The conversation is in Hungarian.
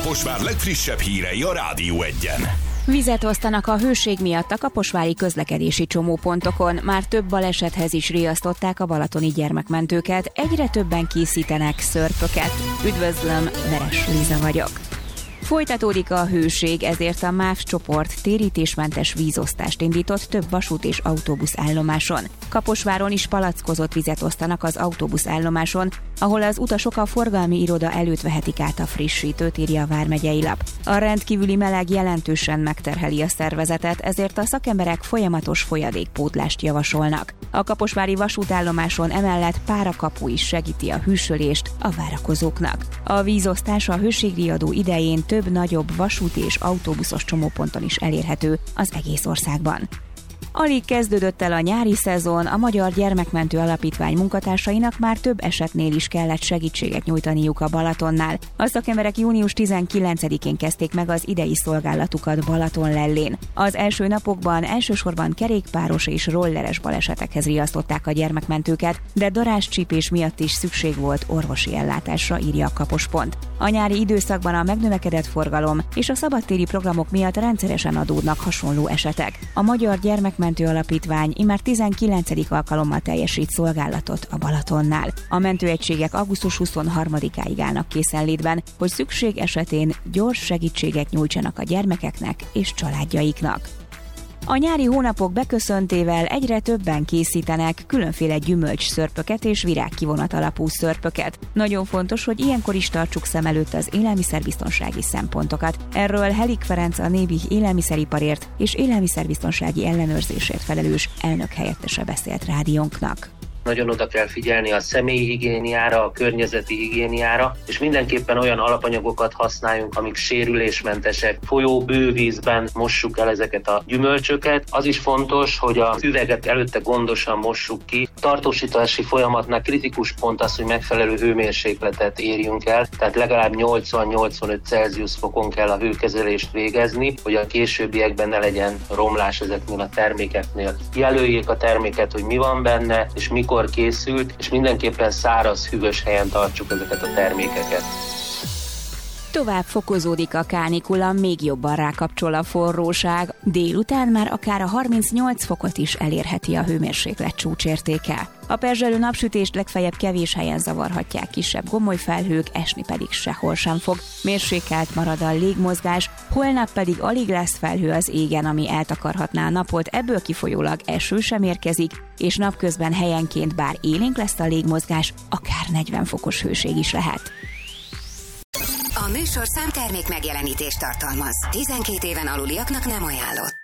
Kaposvár legfrissebb hírei a Rádió Egyen. Vizet osztanak a hőség miatt a kaposvári közlekedési csomópontokon. Már több balesethez is riasztották a balatoni gyermekmentőket, egyre többen készítenek szörpöket. Üdvözlöm, Veres Liza vagyok. Folytatódik a hőség, ezért a MÁV csoport térítésmentes vízosztást indított több vasút és autóbusz állomáson. Kaposváron is palackozott vizet osztanak az autóbusz állomáson, ahol az utasok a forgalmi iroda előtt vehetik át a frissítőt, írja a vármegyei lap. A rendkívüli meleg jelentősen megterheli a szervezetet, ezért a szakemberek folyamatos folyadékpótlást javasolnak. A kaposvári vasútállomáson emellett párakapu is segíti a hűsölést a várakozóknak. A vízosztás a hőségriadó idején több nagyobb vasúti és autóbuszos csomóponton is elérhető az egész országban. Alig kezdődött el a nyári szezon, a Magyar Gyermekmentő Alapítvány munkatársainak már több esetnél is kellett segítséget nyújtaniuk a Balatonnál. A szakemberek június 19-én kezdték meg az idei szolgálatukat Balatonlellén. Az első napokban elsősorban kerékpáros és rolleres balesetekhez riasztották a gyermekmentőket, de darázscsípés miatt is szükség volt orvosi ellátásra, írja a Kapospont. A nyári időszakban a megnövekedett forgalom és a szabadtéri programok miatt rendszeresen adódnak hasonló esetek. A Magyar Gyermekmentő Alapítvány immár 19. alkalommal teljesít szolgálatot a Balatonnál. A mentőegységek augusztus 23-áig állnak készenlétben, hogy szükség esetén gyors segítséget nyújtsanak a gyermekeknek és családjaiknak. A nyári hónapok beköszöntével egyre többen készítenek különféle gyümölcsszörpöket és virágkivonat alapú szörpöket. Nagyon fontos, hogy ilyenkor is tartsuk szem előtt az élelmiszerbiztonsági szempontokat. Erről Helik Ferenc, a Nébi élelmiszeriparért és élelmiszerbiztonsági ellenőrzésért felelős elnök helyettese beszélt rádiónknak. Nagyon oda kell figyelni a személyi higiéniára, a környezeti higiéniára, és mindenképpen olyan alapanyagokat használjunk, amik sérülésmentesek. Folyó, bővízben mossuk el ezeket a gyümölcsöket. Az is fontos, hogy a üveget előtte gondosan mossuk ki. A tartósítási folyamatnál kritikus pont az, hogy megfelelő hőmérsékletet érjünk el, tehát legalább 80-85 Celsius fokon kell a hőkezelést végezni, hogy a későbbiekben ne legyen romlás ezeknél a termékeknél. Jelöljék a terméket, hogy mi van benne, és mikor készült, és mindenképpen száraz, hűvös helyen tartsuk ezeket a termékeket. Tovább fokozódik a kánikula, még jobban rákapcsol a forróság. Délután már akár a 38 fokot is elérheti a hőmérséklet csúcsértéke. A perzselő napsütést legfeljebb kevés helyen zavarhatják kisebb gomolyfelhők, esni pedig sehol sem fog. Mérsékelt marad a légmozgás, holnap pedig alig lesz felhő az égen, ami eltakarhatná a napot, ebből kifolyólag eső sem érkezik, és napközben helyenként bár élénk lesz a légmozgás, akár 40 fokos hőség is lehet. A műsorszám termék megjelenítést tartalmaz. 12 éven aluliaknak nem ajánlott.